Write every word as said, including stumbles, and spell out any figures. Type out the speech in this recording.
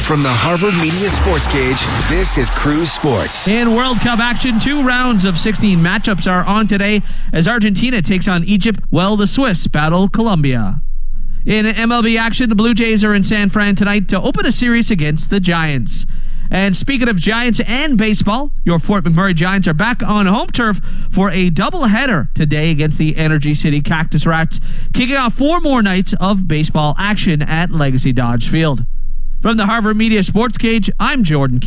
From the Harvard Media Sports Cage, this is Cruise Sports. In World Cup action, two rounds of sixteen matchups are on today as Argentina takes on Egypt, while the Swiss battle Colombia. In M L B action, the Blue Jays are in San Fran tonight to open a series against the Giants. And speaking of Giants and baseball, your Fort McMurray Giants are back on home turf for a doubleheader today against the Energy City Cactus Rats, kicking off four more nights of baseball action at Legacy Dodge Field. From the Harvard Media Sports Cage, I'm Jordan Keene.